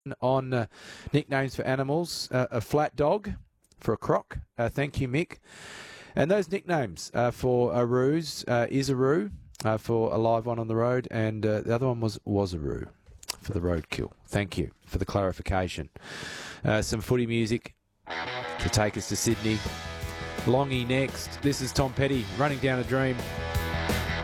on nicknames for animals. A flat dog for a croc. Thank you, Mick. And those nicknames for Aroos is Aroo for a live one on the road, and the other one was Aroo for the roadkill. Thank you for the clarification. Some footy music to take us to Sydney. Longy next. This is Tom Petty, Running Down a Dream.